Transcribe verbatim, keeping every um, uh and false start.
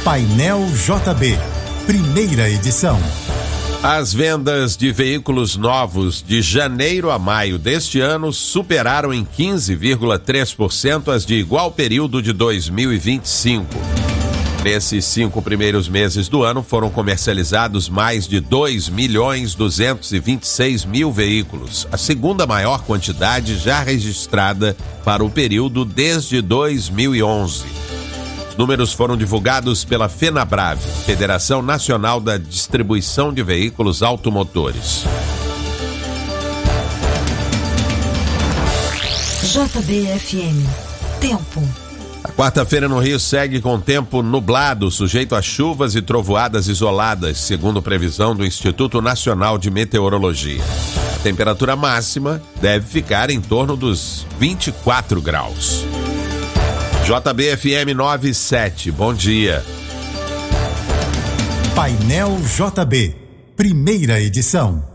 Painel J B, primeira edição. As vendas de veículos novos de janeiro a maio deste ano superaram em quinze vírgula três por cento as de igual período de dois mil e vinte e cinco. Nesses cinco primeiros meses do ano foram comercializados mais de dois milhões duzentos e vinte e seis mil veículos, a segunda maior quantidade já registrada para o período desde dois mil e onze. Os números foram divulgados pela FenaBrave, Federação Nacional da Distribuição de Veículos Automotores. J B F M. Tempo. A quarta-feira no Rio segue com tempo nublado, sujeito a chuvas e trovoadas isoladas, segundo previsão do Instituto Nacional de Meteorologia. A temperatura máxima deve ficar em torno dos vinte e quatro graus. J B F M noventa e sete, bom dia. Painel J B, primeira edição.